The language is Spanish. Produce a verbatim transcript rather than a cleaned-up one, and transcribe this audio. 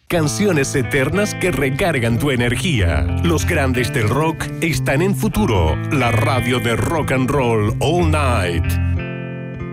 Canciones eternas que recargan tu energía. Los grandes del rock están en Futuro, la radio de rock and roll all night.